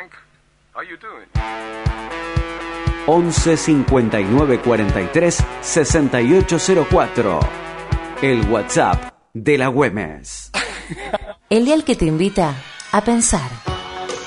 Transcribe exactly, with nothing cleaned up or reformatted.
Frank. How you doing? once cincuenta y nueve cuarenta y tres sesenta y ocho cero cuatro. El WhatsApp de la Güemes. El dial que te invita a pensar.